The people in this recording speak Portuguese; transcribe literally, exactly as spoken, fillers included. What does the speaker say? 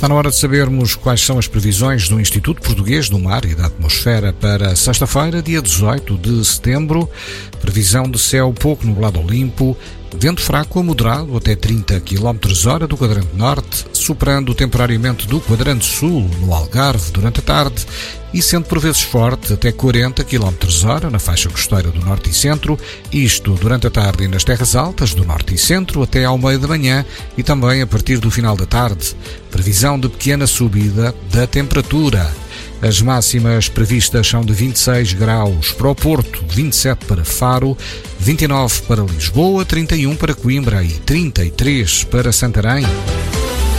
Está na hora de sabermos quais são as previsões do Instituto Português do Mar e da Atmosfera para sexta-feira, dia dezoito de setembro. Previsão de céu pouco nublado ou limpo, vento fraco a moderado até trinta quilómetros hora do quadrante norte, soprando temporariamente do quadrante sul no Algarve durante a tarde e sendo por vezes forte até quarenta quilómetros hora na faixa costeira do norte e centro, isto durante a tarde e nas terras altas do norte e centro até ao meio da manhã e também a partir do final da tarde. Previsão de pequena subida da temperatura. As máximas previstas são de vinte e seis graus para o Porto, vinte e sete para Faro, vinte e nove para Lisboa, trinta e um para Coimbra e trinta e três para Santarém.